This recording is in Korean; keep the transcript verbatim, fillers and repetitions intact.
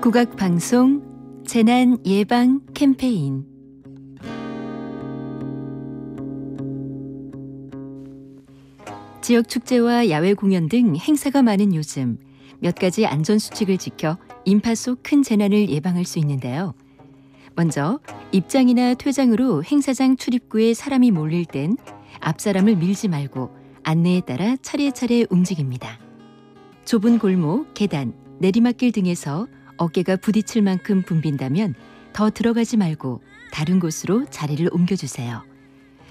국악방송 재난 예방 캠페인. 지역 축제와 야외 공연 등 행사가 많은 요즘 몇 가지 안전수칙을 지켜 인파 속 큰 재난을 예방할 수 있는데요. 먼저 입장이나 퇴장으로 행사장 출입구에 사람이 몰릴 땐 앞사람을 밀지 말고 안내에 따라 차례차례 움직입니다. 좁은 골목, 계단, 내리막길 등에서 어깨가 부딪힐 만큼 붐빈다면 더 들어가지 말고 다른 곳으로 자리를 옮겨주세요.